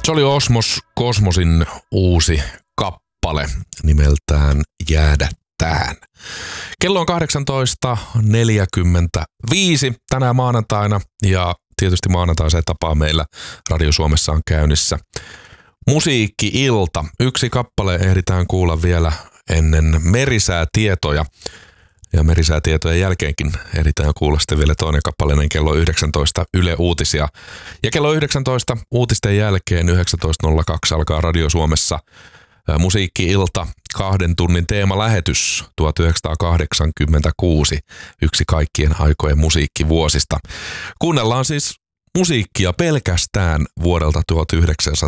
Se oli Osmos Kosmosin uusi kappale nimeltään Jäädä tähän. Kello on 18.45 tänään maanantaina ja tietysti maanantaiseen tapaan meillä Radio Suomessa on käynnissä musiikki-ilta. Yksi kappale ehditään kuulla vielä ennen merisäätietoja. Ja merisäätietojen jälkeenkin ehditään kuulla sitten vielä toinen kappaleinen kello 19 Yle Uutisia. Ja kello 19 uutisten jälkeen 19.02 alkaa Radio Suomessa musiikki-ilta 2 tunnin teemalähetys 1986, yksi kaikkien aikojen musiikkivuosista. Kuunnellaan siis musiikkia pelkästään vuodelta 1986.